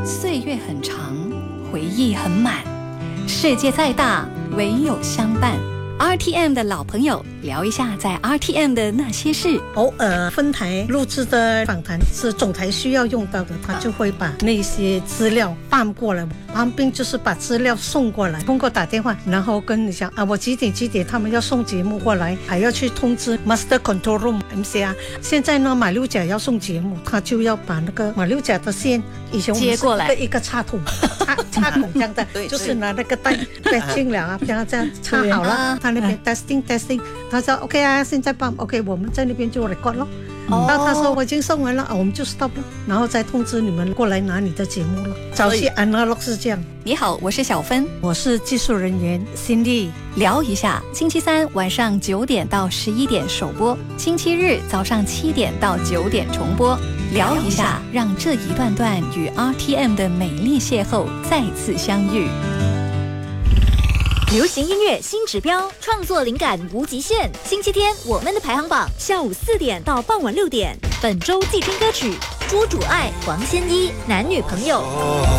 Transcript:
岁月很长，回忆很满，世界再大，唯有相伴。RTM 的老朋友，聊一下在 RTM 的那些事。 偶尔分台录制的访谈是总台需要用到的，他就会把那些资料搬过来，旁边就是把资料送过来，通过打电话，然后跟你讲我几点他们要送节目过来，还要去通知 Master Control Room MCR。现在呢，马六甲要送节目，他就要把那个马六甲的线以前我们接过来， 一个插筒插筒这样的就是拿那个带进了啊，这样插好了，他那边 testing， 他说 OK 啊，现在帮 OK， 我们在那边就 record 咯。然后他说我已经送完了，我们就 stop 了，然后再通知你们过来拿你的节目了。早期 analog 是这样。 你好，我是小芬， 我是技术人员 Cindy。 聊一下，星期三晚上9点到11点首播，星期日早上7点到9点重播。聊一下，让这一段段与 RTM 的美丽邂逅再次相遇。 流行音乐新指标，创作灵感无极限。星期天我们的排行榜，下午4点到傍晚6点。本周季军歌曲《朱主爱》黄仙一，男女朋友。